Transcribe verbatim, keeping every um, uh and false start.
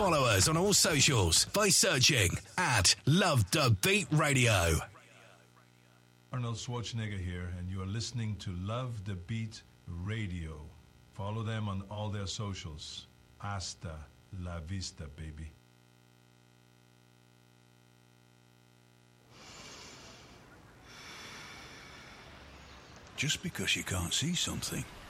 Follow us on all socials by searching at Love the Beat Radio. Arnold Schwarzenegger here, and you are listening to Love the Beat Radio. Follow them on all their socials. Hasta la vista, baby. Just because you can't see something